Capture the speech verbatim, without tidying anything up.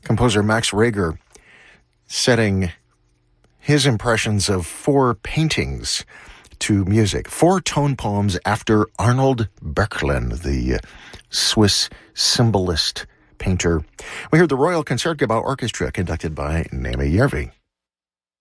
composer Max Reger setting his impressions of four paintings to music. Four tone poems after Arnold Böcklin, the Swiss symbolist painter. We heard the Royal Concertgebouw Orchestra conducted by Naomi Järvi.